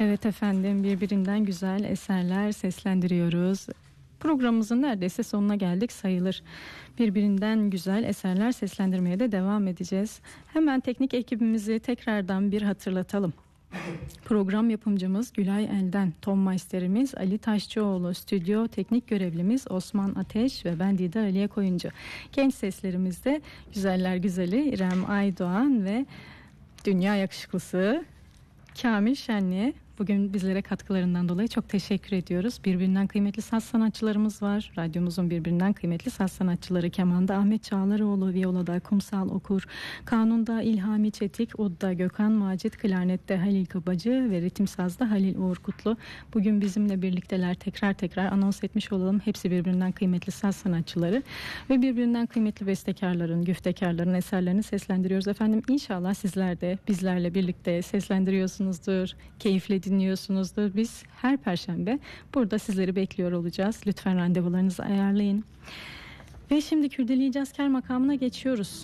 Evet efendim, birbirinden güzel eserler seslendiriyoruz. Programımızın neredeyse sonuna geldik sayılır. Birbirinden güzel eserler seslendirmeye de devam edeceğiz. Hemen teknik ekibimizi tekrardan bir hatırlatalım. Program yapımcımız Gülay Elden, ton maisterimiz Ali Taşçıoğlu, stüdyo teknik görevlimiz Osman Ateş ve ben Didar Aliye Koyuncu. Genç seslerimizde güzeller güzeli İrem Aydoğan ve dünya yakışıklısı Kamil Şenli'ye bugün bizlere katkılarından dolayı çok teşekkür ediyoruz. Birbirinden kıymetli saz sanatçılarımız var. Radyomuzun birbirinden kıymetli saz sanatçıları: kemanda Ahmet Çağlaroğlu, viyolada Kumsal Okur, kanunda İlhami Çetik, udda Gökhan Macit, klarnette Halil Kabacı ve ritim sazda Halil Uğur Kutlu. Bugün bizimle birlikteler. Tekrar anons etmiş olalım. Hepsi birbirinden kıymetli saz sanatçıları ve birbirinden kıymetli bestekarların, güftekarların eserlerini seslendiriyoruz efendim. İnşallah sizler de bizlerle birlikte seslendiriyorsunuzdur, keyifle dinliyorsunuzdur. Biz her perşembe burada sizleri bekliyor olacağız. Lütfen randevularınızı ayarlayın. Ve şimdi Kürdeli Cazker makamına geçiyoruz.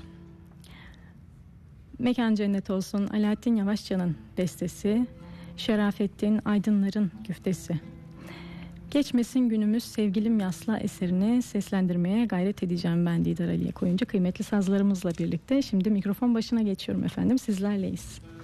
Mekan cennet olsun, Alaaddin Yavaşçı'nın bestesi, Şerafettin Aydınlar'ın güftesi. Geçmesin günümüz sevgilim yasla eserini seslendirmeye gayret edeceğim ben Didar Aliye Koyuncu. Kıymetli sazlarımızla birlikte şimdi mikrofon başına geçiyorum efendim, sizlerleyiz.